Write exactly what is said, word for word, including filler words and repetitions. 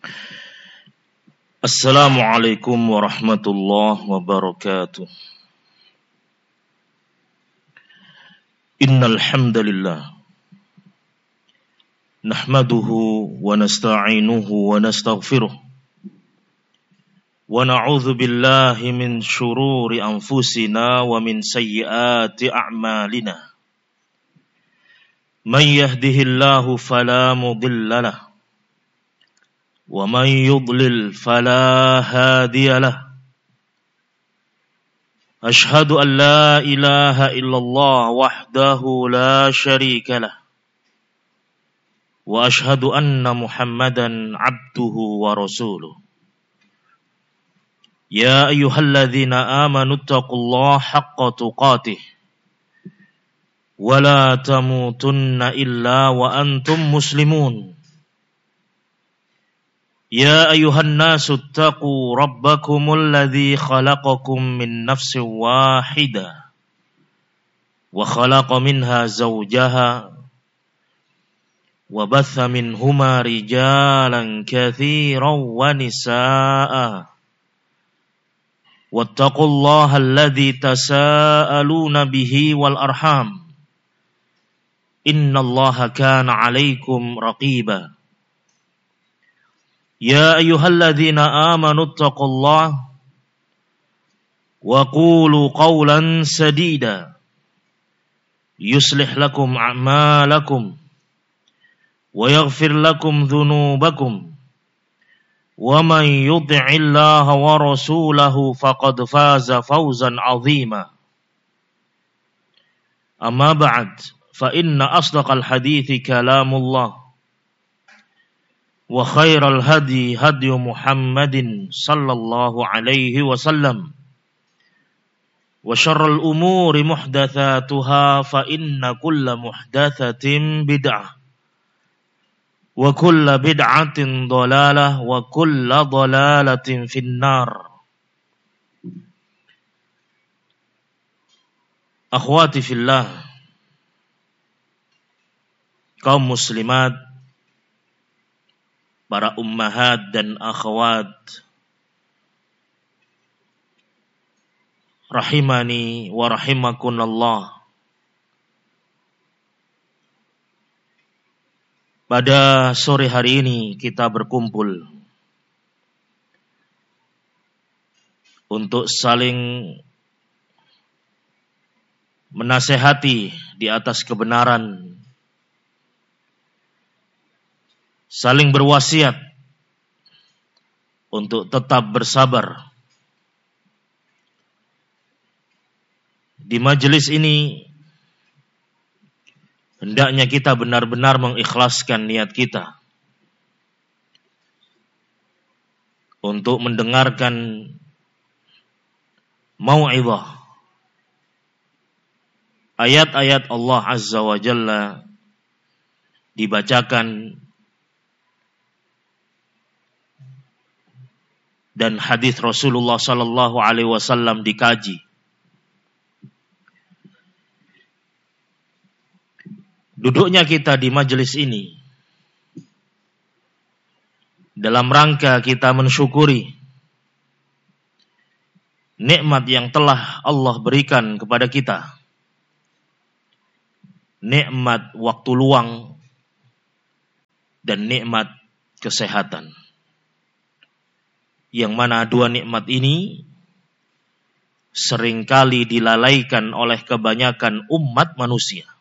Assalamualaikum warahmatullahi wabarakatuh. Innal hamdalillah nahmaduhu wa nasta'inuhu wa nastaghfiruh wa na'udzu billahi min shururi anfusina wa min sayyiati a'malina. Man yahdihillahu fala mudilla lahu wa man yudlil fala hadiya lahu. Ashhadu an la ilaha illallah wahdahu la syarika lah wa ashhadu anna Muhammadan abduhu wa rasuluh. Ya ayyuhalladzina amanu taqullaha haqqa tuqatih wa la tamutunna illa wa antum muslimun. Ya ayyuhan nasu attaqu rabbakumul ladzi khalaqakum min nafsin wahidah wa khalaqa minha zawjaha wa batha minhuma rijalan katsiran wa nisaa'a wattaqullaha alladzi tasaaluna bihi wal arham innallaha kana 'alaikum raqiba. Ya ayyuhalladzina amanu taqullaha wa qulu qawlan sadida yuslih lakum a'malakum wa yaghfir lakum dhunubakum wa man yuti'illaha wa rasulahu faqad faza fawzan 'azima. Amma ba'd, fa inna asdaqal hadithi kalamullah wa khairal hadi hadi Muhammadin sallallahu alaihi wasallam wa syarrul umuri muhdatsatuha fa inna kulla muhdatsatin bid'ah wa kulla bid'atin dhalalah wa kulla dhalalatin finnar. Akhwati fillah, kaum muslimat, para ummahat dan akhwat rahimani wa rahimakunallah. Pada sore hari ini kita berkumpul untuk saling menasehati di atas kebenaran, saling berwasiat untuk tetap bersabar. Di majelis ini hendaknya kita benar-benar mengikhlaskan niat kita untuk mendengarkan mau'izah, ayat-ayat Allah Azza wa Jalla dibacakan dan hadis Rasulullah sallallahu alaihi wasallam dikaji. Duduknya kita di majelis ini dalam rangka kita mensyukuri nikmat yang telah Allah berikan kepada kita. Nikmat waktu luang dan nikmat kesehatan. Yang mana dua nikmat ini seringkali dilalaikan oleh kebanyakan umat manusia.